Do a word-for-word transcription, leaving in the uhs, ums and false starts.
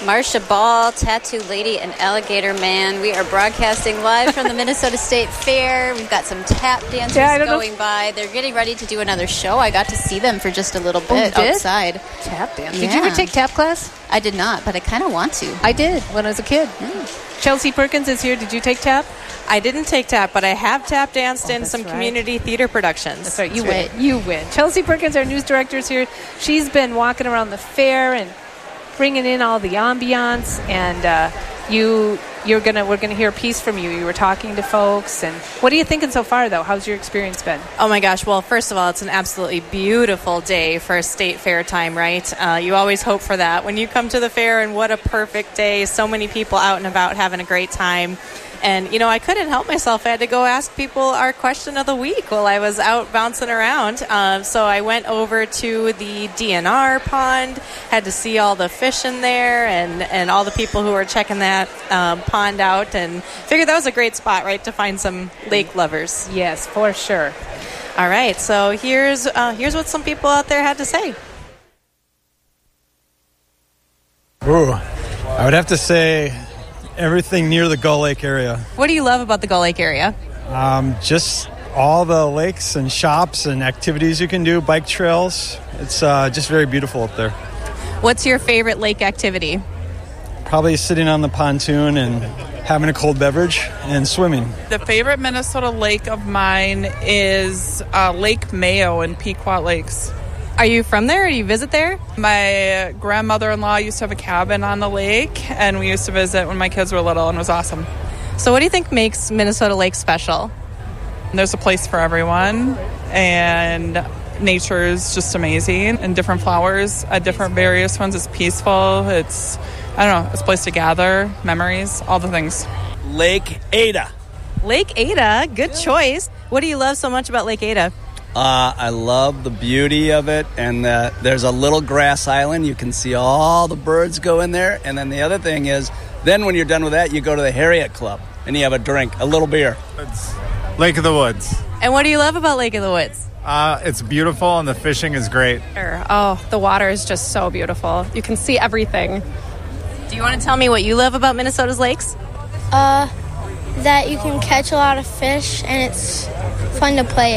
Marcia Ball, Tattoo Lady, and Alligator Man. We are broadcasting live from the Minnesota State Fair. We've got some tap dancers yeah, going know. by. They're getting ready to do another show. I got to see them for just a little bit oh, outside. Tap dance. Yeah. Did you ever take tap class? I did not, but I kind of want to. I did when I was a kid. Mm. Chelsea Perkins is here. Did you take tap? I didn't take tap, but I have tap danced oh, in some right. community theater productions. That's right. You that's win. Right. You win. Chelsea Perkins, our news director, is here. She's been walking around the fair and bringing in all the ambiance, and uh, you, you're gonna, we're gonna hear a piece from you. You were talking to folks, and what are you thinking so far, though? How's your experience been? Oh my gosh! Well, first of all, it's an absolutely beautiful day for a state fair time, right? Uh, you always hope for that when you come to the fair, and what a perfect day! So many people out and about having a great time. And, you know, I couldn't help myself. I had to go ask people our question of the week while I was out bouncing around. Um, so I went over to the D N R pond, had to see all the fish in there and, and all the people who were checking that um, pond out, and figured that was a great spot, right, to find some lake lovers. Yes, for sure. All right, so here's uh, here's what some people out there had to say. Ooh, I would have to say everything near the Gull Lake area. What do you love about the Gull Lake area? Um, just all the lakes and shops and activities you can do, bike trails. It's uh, just very beautiful up there. What's your favorite lake activity? Probably sitting on the pontoon and having a cold beverage and swimming. The favorite Minnesota lake of mine is uh, Lake Mayo in Pequot Lakes. Are you from there, or do you visit there? My grandmother-in-law used to have a cabin on the lake, and we used to visit when my kids were little, and it was awesome. So what do you think makes Minnesota Lake special? There's a place for everyone, and nature is just amazing, and different flowers at different various ones. It's peaceful. It's, I don't know, it's a place to gather, memories, all the things. Lake Ada. Lake Ada, good choice. What do you love so much about Lake Ada? Uh, I love the beauty of it, and uh, there's a little grass island. You can see all the birds go in there, and then the other thing is, then when you're done with that, you go to the Harriet Club, and you have a drink, a little beer. It's Lake of the Woods. And what do you love about Lake of the Woods? Uh, it's beautiful, and the fishing is great. Sure. Oh, the water is just so beautiful. You can see everything. Do you want to tell me what you love about Minnesota's lakes? Uh, that you can catch a lot of fish, and it's fun to play